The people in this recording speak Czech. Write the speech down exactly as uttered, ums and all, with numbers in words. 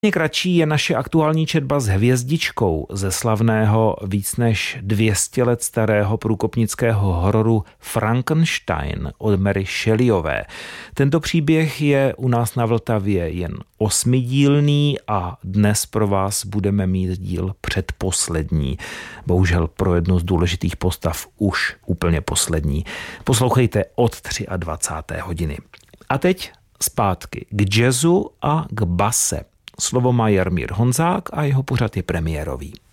Kratší je naše aktuální četba s hvězdičkou ze slavného víc než dvě stě let starého průkopnického hororu Frankenstein od Mary Shelleyové. Tento příběh je u nás na Vltavě jen osmidílný a dnes pro vás budeme mít díl předposlední. Bohužel pro jednu z důležitých postav už úplně poslední. Poslouchejte od dvacáté třetí hodiny. A teď zpátky k jazzu a k base. Slovo má Jarmír Honzák a jeho pořad je premiérový.